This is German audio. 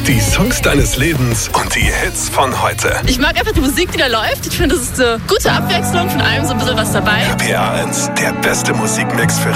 Die Songs deines Lebens und die Hits von heute. Ich mag einfach die Musik, die da läuft. Ich finde, das ist eine gute Abwechslung, von allem so ein bisschen was dabei. RPA 1, der beste Musikmix für